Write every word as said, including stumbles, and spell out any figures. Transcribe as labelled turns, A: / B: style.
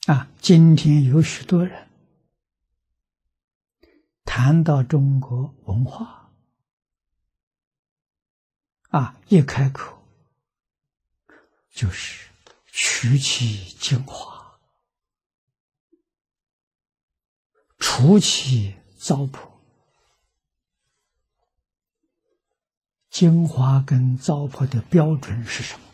A: 啊，今天有许多人谈到中国文化，啊，一开口就是取其精华，除其糟粕。精华跟糟粕的标准是什么？